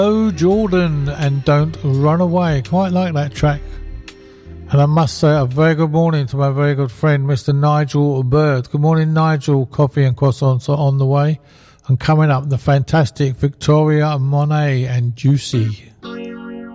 Oh, Jordan and Don't Run Away. Quite like that track. And I must say a very good morning to my very good friend, Mr. Nigel Bird. Good morning, Nigel. Coffee and croissants are on the way. And coming up, the fantastic Victoria Monet and Juicy.